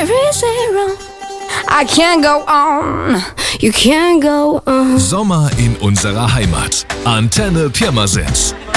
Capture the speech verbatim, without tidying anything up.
is it wrong? I can't go on, you can't go on. Sommer in unserer Heimat. Antenne Pirmasens.